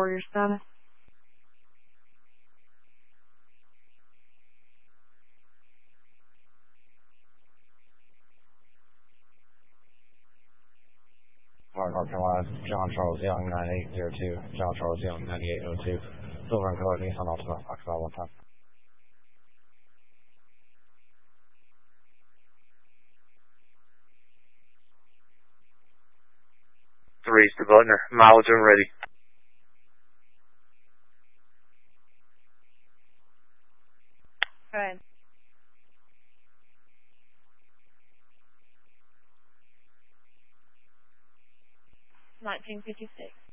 your status. North Carolina, John Charles Young, 9802, John Charles Young, 9802, Silver and Color, Nissan Altima, Oxford 1 time. 3 to Butner, mileage and ready. Go ahead. 1956.